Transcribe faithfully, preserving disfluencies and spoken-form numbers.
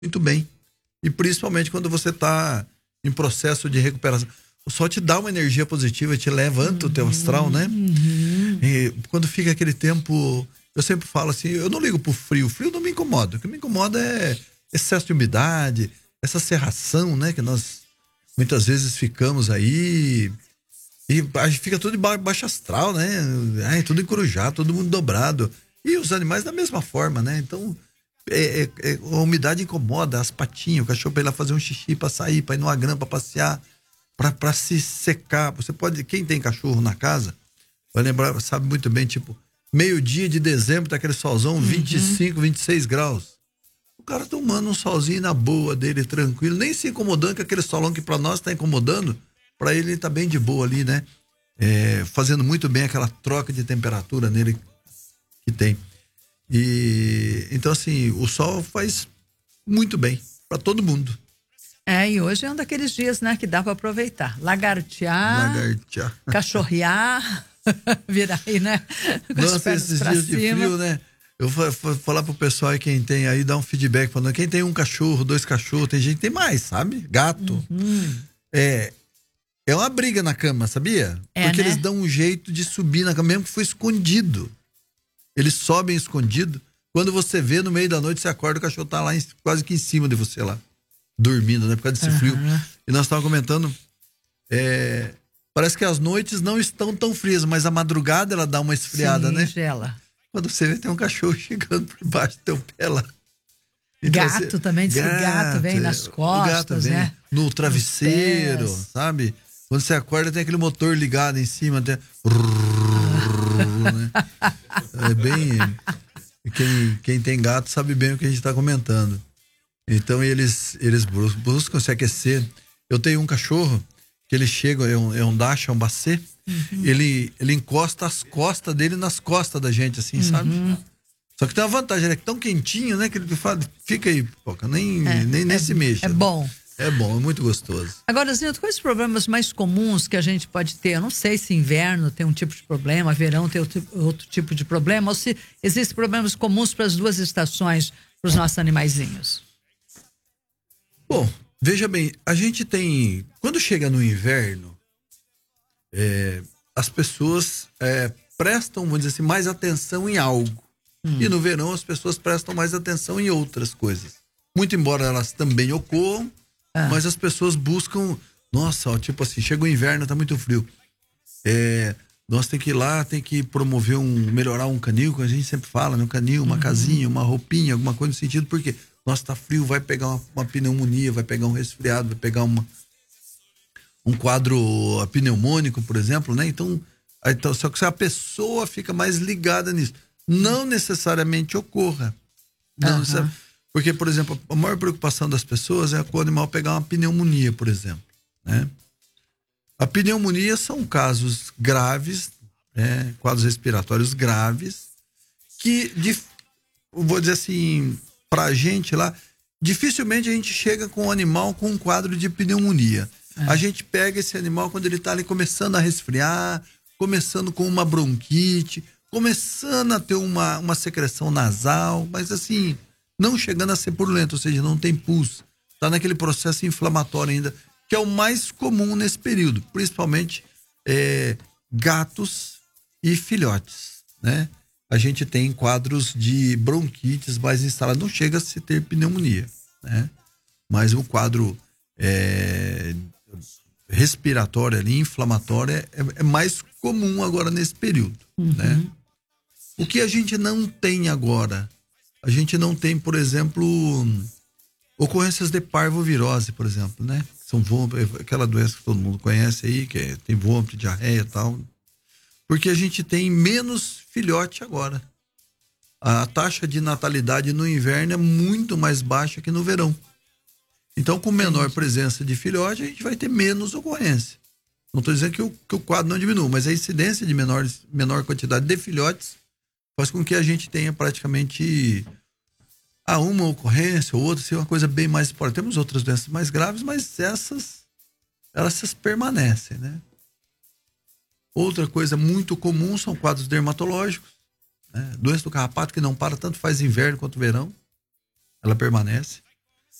muito bem. E principalmente quando você está em processo de recuperação. O sol te dá uma energia positiva, te levanta uhum, o teu astral, né? Uhum. E quando fica aquele tempo, eu sempre falo assim, eu não ligo pro frio, o frio não me incomoda. O que me incomoda é excesso de umidade, essa serração, né? Que nós muitas vezes ficamos aí e a gente fica tudo de baixo astral, né? Ai, tudo encorujado, todo mundo dobrado. E os animais da mesma forma, né? Então, é, é, a umidade incomoda, as patinhas, o cachorro pra ir lá fazer um xixi, pra sair, pra ir numa grama, pra passear. Para se secar. Você pode, quem tem cachorro na casa vai lembrar, sabe muito bem, tipo, meio-dia de dezembro, tá aquele solzão, uhum. vinte e cinco, vinte e seis graus. O cara tomando um solzinho na boa dele, tranquilo, nem se incomodando com aquele solão que para nós tá incomodando, para ele tá bem de boa ali, né? É, fazendo muito bem aquela troca de temperatura nele que tem. E então assim, o sol faz muito bem para todo mundo. É, e hoje é um daqueles dias, né, que dá para aproveitar. Lagartear, Lagartear. Cachorrear, virar aí, né? Com Nossa, esses dias cima. de frio, né? Eu vou, vou falar pro pessoal aí, quem tem aí, dar um feedback falando, quem tem um cachorro, dois cachorros, tem gente que tem mais, sabe? Gato. Uhum. É, é uma briga na cama, sabia? É, Porque né? eles dão um jeito de subir na cama, mesmo que foi escondido. Eles sobem escondido. Quando você vê, no meio da noite, você acorda, o cachorro tá lá em, quase que em cima de você lá. Dormindo, né? Por causa desse uhum. frio. E nós estávamos comentando, é, parece que as noites não estão tão frias, mas a madrugada ela dá uma esfriada, Sim, né? gela. Quando você vê, tem um cachorro chegando por baixo do teu pé lá. Então, gato você, também, diz gato, que gato vem nas costas, gato vem né? No travesseiro, sabe? Quando você acorda, tem aquele motor ligado em cima, até... né? É bem... Quem, quem tem gato sabe bem o que a gente está comentando. Então eles, eles buscam se aquecer. Eu tenho um cachorro que ele chega, é um, é um Dachshund, é um Basset. Uhum. Ele, ele encosta as costas dele nas costas da gente, assim, uhum. sabe? Só que tem uma vantagem, ele é tão quentinho, né? Que ele fala, fica aí, Poca, nem, é, nem, nem é, se mexa. É né? bom. É bom, é muito gostoso. Agora, Zinho, quais os problemas mais comuns que a gente pode ter? Eu não sei se inverno tem um tipo de problema, verão tem outro, outro tipo de problema, ou se existem problemas comuns para as duas estações, para os nossos animaizinhos. Bom, veja bem, a gente tem... Quando chega no inverno, é, as pessoas é, prestam, vamos dizer assim, mais atenção em algo. Hum. E no verão as pessoas prestam mais atenção em outras coisas. Muito embora elas também ocorram, ah. mas as pessoas buscam... Nossa, ó, tipo assim, chega o inverno, tá muito frio. É, nós tem que ir lá, tem que promover um... melhorar um canil, que a gente sempre fala, né? Um canil, uma uhum. casinha, uma roupinha, alguma coisa no sentido, porque... Nossa, tá frio, vai pegar uma, uma pneumonia, vai pegar um resfriado, vai pegar uma, um quadro pneumônico, por exemplo, né? Então, então, só que a pessoa fica mais ligada nisso. Não necessariamente ocorra. Não, uhum. sabe? Porque, por exemplo, a maior preocupação das pessoas é o animal pegar uma pneumonia, por exemplo, né? A pneumonia são casos graves, né? Quadros respiratórios graves, que, de, vou dizer assim... Pra gente lá, dificilmente a gente chega com um animal com um quadro de pneumonia. É. A gente pega esse animal quando ele tá ali começando a resfriar, começando com uma bronquite, começando a ter uma, uma secreção nasal, mas assim, não chegando a ser purulento, ou seja, não tem pulso. Tá naquele processo inflamatório ainda, que é o mais comum nesse período, principalmente é, gatos e filhotes, né? A gente tem quadros de bronquites mais instalados, não chega a se ter pneumonia, né? Mas o quadro é, respiratório ali, inflamatório, é, é mais comum agora nesse período, uhum. né? O que a gente não tem agora, a gente não tem, por exemplo, ocorrências de parvovirose, por exemplo, né? São vômitos, aquela doença que todo mundo conhece aí, que é, tem vômito, diarreia e tal. Porque a gente tem menos filhote agora. A taxa de natalidade no inverno é muito mais baixa que no verão. Então, com menor presença de filhote, a gente vai ter menos ocorrência. Não estou dizendo que o, que o quadro não diminua, mas a incidência de menor, menor quantidade de filhotes faz com que a gente tenha praticamente ah, uma ocorrência ou outra, assim, uma coisa bem mais importante. Temos outras doenças mais graves, mas essas, elas permanecem, né? Outra coisa muito comum são quadros dermatológicos, né? Doença do carrapato que não para, tanto faz inverno quanto verão, ela permanece.